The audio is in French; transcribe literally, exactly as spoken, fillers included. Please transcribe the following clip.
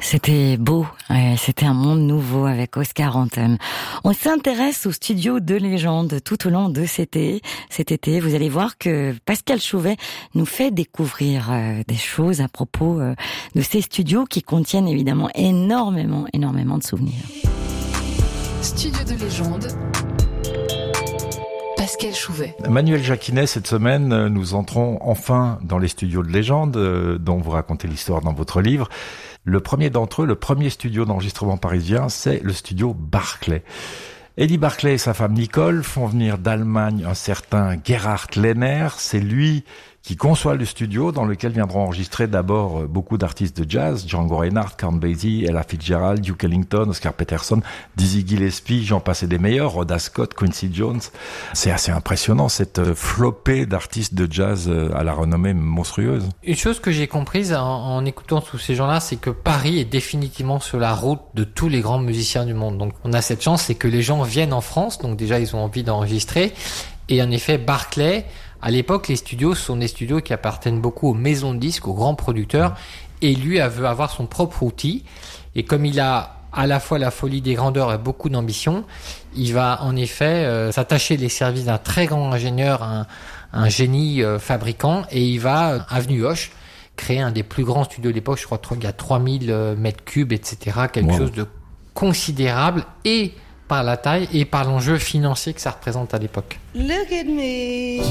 C'était beau, ouais, c'était un monde nouveau avec Oscar Anton. On s'intéresse aux studios de légende tout au long de cet été. Cet été, vous allez voir que Pascal Chouvet nous fait découvrir euh, des choses à propos euh, de ces studios qui contiennent évidemment énormément, énormément de souvenirs. Studio de légende. Pascal Chouvet. Manuel Jacquinet, cette semaine, nous entrons enfin dans les studios de légende euh, dont vous racontez l'histoire dans votre livre. Le premier d'entre eux, le premier studio d'enregistrement parisien, c'est le studio Barclay. Eddie Barclay et sa femme Nicole font venir d'Allemagne un certain Gerhard Lehner. C'est lui qui conçoit le studio dans lequel viendront enregistrer d'abord beaucoup d'artistes de jazz, Django Reinhardt, Count Basie, Ella Fitzgerald, Duke Ellington, Oscar Peterson, Dizzy Gillespie, j'en passe des meilleurs, Rhoda Scott, Quincy Jones. C'est assez impressionnant cette flopée d'artistes de jazz à la renommée monstrueuse. Une chose que j'ai comprise en, en écoutant tous ces gens-là, c'est que Paris est définitivement sur la route de tous les grands musiciens du monde. Donc on a cette chance, c'est que les gens viennent en France, donc déjà ils ont envie d'enregistrer. Et en effet, Barclay, à l'époque, les studios sont des studios qui appartiennent beaucoup aux maisons de disques, aux grands producteurs, et lui veut avoir son propre outil. Et comme il a à la fois la folie des grandeurs et beaucoup d'ambition, il va en effet euh, s'attacher les services d'un très grand ingénieur, un, un génie euh, fabricant, et il va, euh, avenue Hoche, créer un des plus grands studios de l'époque. Je crois qu'il y a trois mille mètres cubes, et cetera. Quelque wow. chose de considérable, et par la taille et par l'enjeu financier que ça représente à l'époque. Look at me.